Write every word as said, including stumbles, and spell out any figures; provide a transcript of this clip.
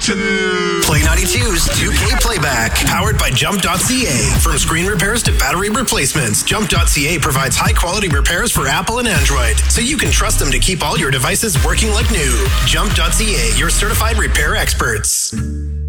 Play ninety-two's two K Playback, powered by Jump dot C A. From screen repairs to battery replacements, Jump dot C A provides high-quality repairs for Apple and Android, so you can trust them to keep all your devices working like new. Jump dot C A, your certified repair experts.